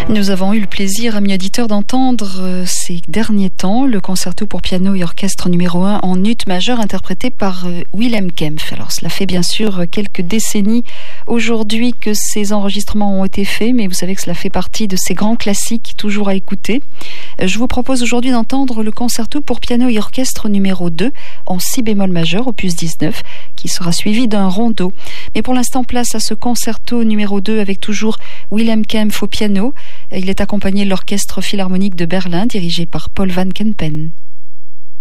Nous avons eu le plaisir, amis auditeurs, d'entendre ces derniers temps le concerto pour piano et orchestre numéro 1 en ut majeur interprété par Wilhelm Kempff. Alors cela fait bien sûr quelques décennies aujourd'hui que ces enregistrements ont été faits, mais vous savez que cela fait partie de ces grands classiques toujours à écouter. Je vous propose aujourd'hui d'entendre le concerto pour piano et orchestre numéro 2 en si bémol majeur, opus 19, qui sera suivi d'un rondo. Mais pour l'instant, place à ce concerto numéro 2 avec toujours Wilhelm Kempff au piano. Il est accompagné de l'Orchestre Philharmonique de Berlin, dirigé par Paul van Kempen.